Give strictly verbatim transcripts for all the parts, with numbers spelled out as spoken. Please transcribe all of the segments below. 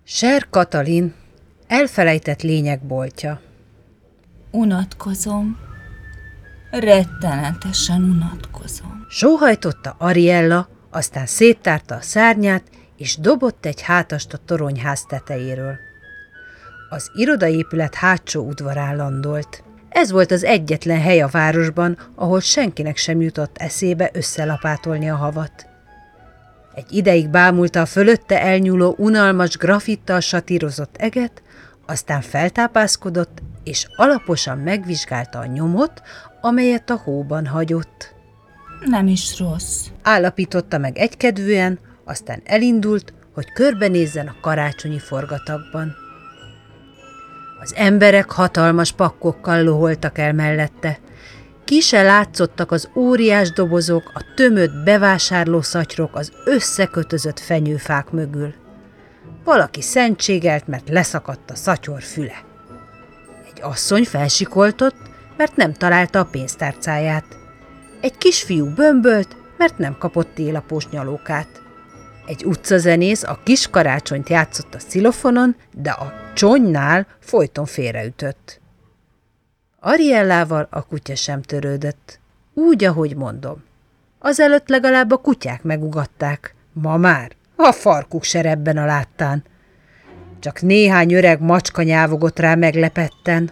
Ser Katalin, elfelejtett lények boltja. Unatkozom. Rettenetesen unatkozom. Sóhajtotta Ariella, aztán széttárta a szárnyát, és dobott egy hátast a toronyház tetejéről. Az irodaépület hátsó udvarán landolt. Ez volt az egyetlen hely a városban, ahol senkinek sem jutott eszébe összelapátolni a havat. Egy ideig bámulta a fölötte elnyúló unalmas grafittal satírozott eget, aztán feltápászkodott, és alaposan megvizsgálta a nyomot, amelyet a hóban hagyott. Nem is rossz. Állapította meg egykedvűen, aztán elindult, hogy körbenézzen a karácsonyi forgatagban. Az emberek hatalmas pakkokkal loholtak el mellette. Ki se látszottak az óriás dobozok, a tömött bevásárlószatyrok az összekötözött fenyőfák mögül. Valaki szentségelt, mert leszakadt a szatyor füle. Egy asszony felsikoltott, mert nem találta a pénztárcáját. Egy kisfiú bömbölt, mert nem kapott télapós nyalókát. Egy utcazenész a kis karácsonyt játszott a szilofonon, de a csontnál folyton félreütött. Ariellával a kutya sem törődött. Úgy, ahogy mondom. Azelőtt legalább a kutyák megugatták. Ma már a farkuk se rebben a láttán. Csak néhány öreg macska nyávogott rá meglepetten.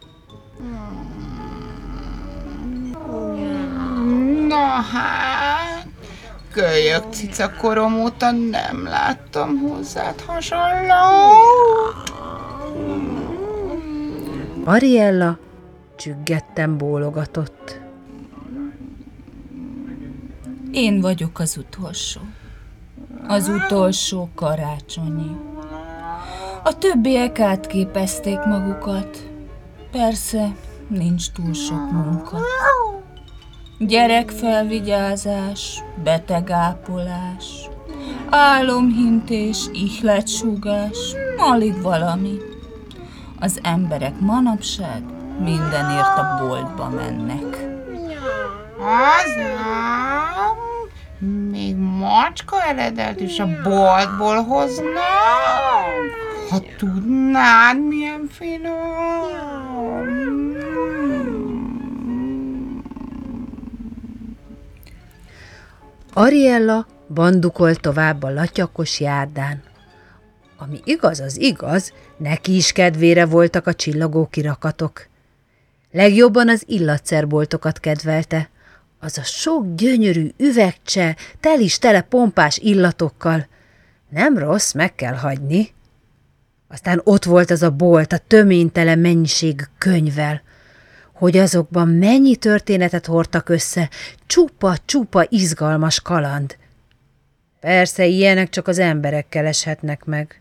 Na hát, kölyök cica korom óta nem láttam hozzád hasonló. Ariella csüggetten bólogatott. Én vagyok az utolsó. Az utolsó karácsonyi. A többiek átképezték magukat. Persze, nincs túl sok munka. Gyerekfelvigyázás, betegápolás, álomhintés, ihletsúgás, alig valami. Az emberek manapság mindenért a boltba mennek. Hazám, még macska eledelt is a boltból hoznak. Ha tudnád, milyen finom. Ariella bandukolt tovább a latyakos járdán. Ami igaz, az igaz, neki is kedvére voltak a csillagó kirakatok. Legjobban az illatszerboltokat kedvelte. Az a sok gyönyörű üvegcse, tel is tele pompás illatokkal. Nem rossz, meg kell hagyni. Aztán ott volt az a bolt a töménytelen mennyiségű könyvvel. Hogy azokban mennyi történetet hordtak össze, csupa-csupa izgalmas kaland. Persze, ilyenek csak az emberekkel eshetnek meg.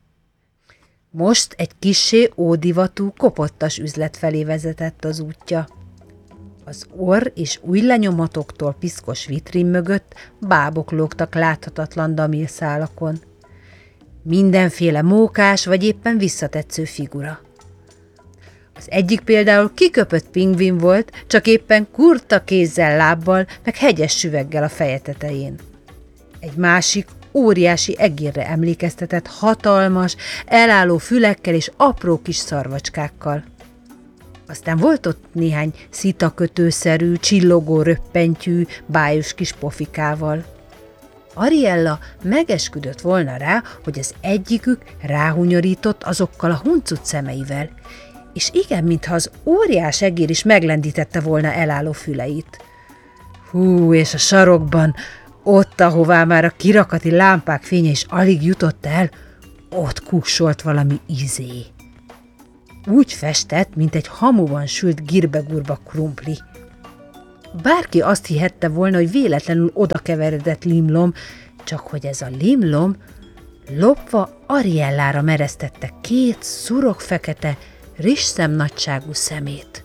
Most egy kissé ódivatú, kopottas üzlet felé vezetett az útja. Az orr és ujjlenyomatoktól piszkos vitrin mögött bábok lógtak láthatatlan damilszálakon. Mindenféle mókás vagy éppen visszatetsző figura. Az egyik például kiköpött pingvin volt, csak éppen kurta kézzel, lábbal, meg hegyes süveggel a feje tetején. Egy másik óriási egérre emlékeztetett hatalmas, elálló fülekkel és apró kis szarvacskákkal. Aztán volt ott néhány szitakötőszerű, csillogó röppentyű, bájos kis pofikával. Ariella megesküdött volna rá, hogy az egyikük ráhunyorított azokkal a huncut szemeivel, és igen, mintha az óriás egér is meglendítette volna elálló füleit. Hú, és a sarokban, ott, ahová már a kirakati lámpák fénye is alig jutott el, ott kuksolt valami izé. Úgy festett, mint egy hamuban sült girbegurba krumpli. Bárki azt hihette volna, hogy véletlenül odakeveredett limlom, csak hogy ez a limlom lopva Ariellára meresztette két szurok-fekete, rizsszem nagyságú szemét.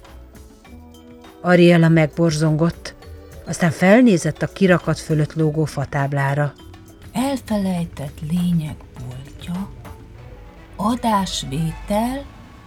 Ariella megborzongott, aztán felnézett a kirakat fölött lógó fatáblára. Elfelejtett lények boltja, adásvétel,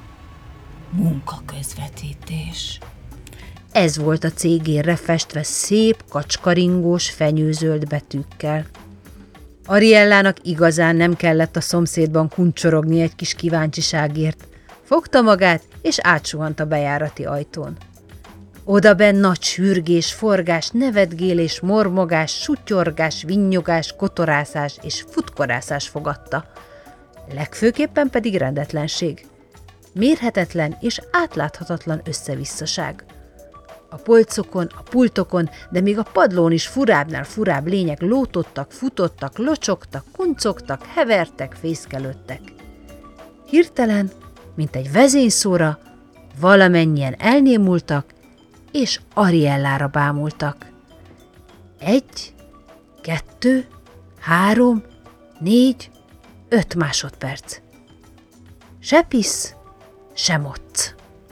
munkaközvetítés. Ez volt a cégérre festve szép, kacskaringós, fenyőzöld betűkkel. Ariellának igazán nem kellett a szomszédban kuncsorogni egy kis kíváncsiságért. Fogta magát, és átsuhant a bejárati ajtón. Odabenn nagy sürgés, forgás, nevetgélés, mormogás, sutyorgás, vinnyogás, kotorászás és futkorászás fogadta. Legfőképpen pedig rendetlenség. Mérhetetlen és átláthatatlan összevisszaság. A polcokon, a pultokon, de még a padlón is furábbnál furább lények lótottak, futottak, locsogtak, kuncogtak, hevertek, fészkelődtek. Hirtelen, mint egy vezényszóra, valamennyien elnémultak, és Ariellára bámultak. Egy, kettő, három, négy, öt másodperc. Se pisz, se mocc.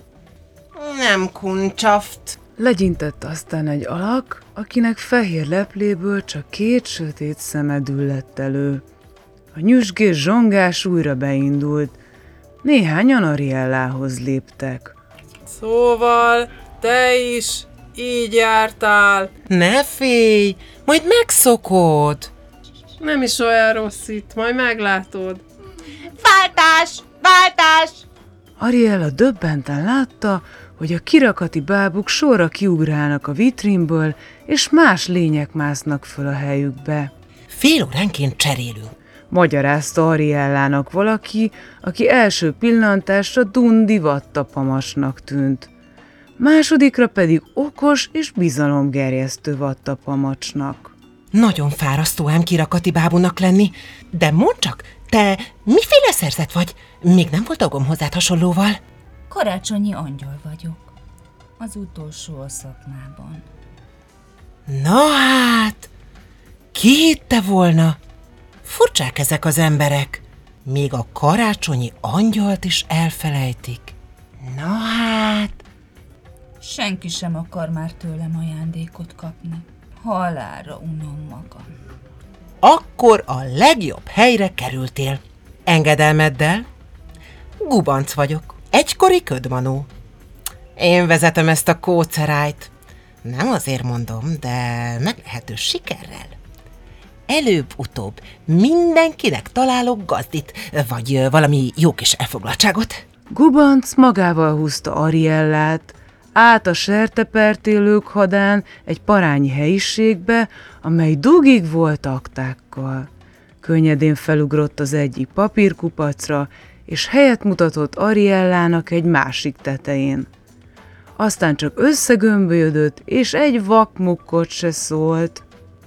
Nem kuncsaft. Legyintett aztán egy alak, akinek fehér lepléből csak két sötét szeme düllett elő. A nyüzsgés zsongás újra beindult. Néhányan Ariellához léptek. Szóval, te is így jártál. Ne félj, majd megszokod. Nem is olyan rossz itt, majd meglátod. Váltás! Váltás! Ariella döbbenten látta, hogy a kirakati bábuk sorra kiugrálnak a vitrínből, és más lények másznak föl a helyükbe. Fél óránként cserélünk. Magyarázta Ariellának valaki, aki első pillantásra Dundi vattapamasnak tűnt. Másodikra pedig okos és bizalomgerjesztő vattapamacsnak. Nagyon fárasztó ám kirakati bábúnak lenni, de mondd csak, te miféle szerzet vagy? Még nem volt dolgom hozzád hasonlóval? Karácsonyi angyal vagyok. Az utolsó a szakmában. Na hát, ki hitte volna? Furcsák ezek az emberek. Még a karácsonyi angyalt is elfelejtik. Na hát... Senki sem akar már tőlem ajándékot kapni. Halálra unom magam. Akkor a legjobb helyre kerültél. Engedelmeddel? Gubanc vagyok. Egykori ködmanó. Én vezetem ezt a kócerájt. Nem azért mondom, de meglehetős sikerrel. Előbb-utóbb mindenkinek találok gazdit, vagy valami jó kis elfoglaltságot. Gubanc magával húzta Ariellát, át a sertepertélők hadán egy parányi helyiségbe, amely dugig volt aktákkal. Könnyedén felugrott az egyik papírkupacra, és helyet mutatott Ariellának egy másik tetején. Aztán csak összegömbölyödött, és egy vakmukkot se szólt.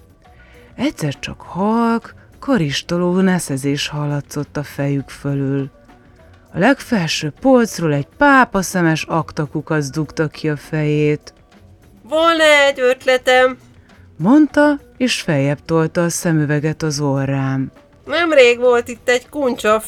Egyszer csak halk, karistoló neszezés hallatszott a fejük fölül. A legfelső polcról egy pápaszemes aktakukac dugta ki a fejét. Volna egy ötletem. Mondta, és feljebb tolta a szemüveget az orrám. Nemrég volt itt egy kuncsaf.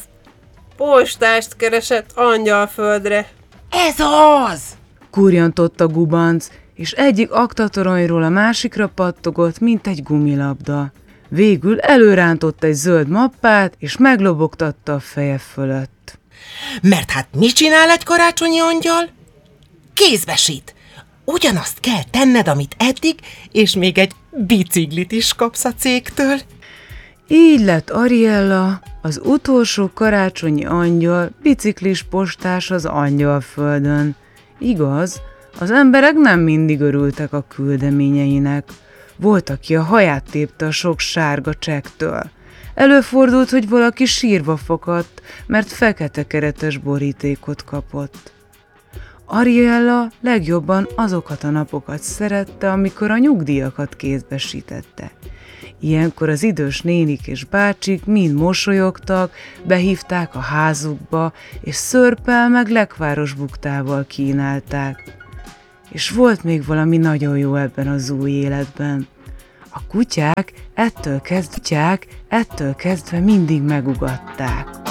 Postást keresett Angyalföldre. Ez az! Kurjantott a Gubanc, és egyik aktatoronyról a másikra pattogott, mint egy gumilabda. Végül előrántott egy zöld mappát, és meglobogtatta a feje fölött. Mert hát mit csinál egy karácsonyi angyal? Kézbesít! Ugyanazt kell tenned, amit eddig, és még egy biciklit is kapsz a cégtől. Így lett Ariella, az utolsó karácsonyi angyal, biciklis postás az Angyalföldön. Igaz, az emberek nem mindig örültek a küldeményeinek. Volt, aki a haját tépte a sok sárga csektől. Előfordult, hogy valaki sírva fokadt, mert fekete keretes borítékot kapott. Ariella legjobban azokat a napokat szerette, amikor a nyugdíjakat kézbesítette. Ilyenkor az idős nénik és bácsik mind mosolyogtak, behívták a házukba, és szörppel meg lekváros buktával kínálták. És volt még valami nagyon jó ebben az új életben. A kutyák ettől kezdve, ettől kezdve mindig megugatták.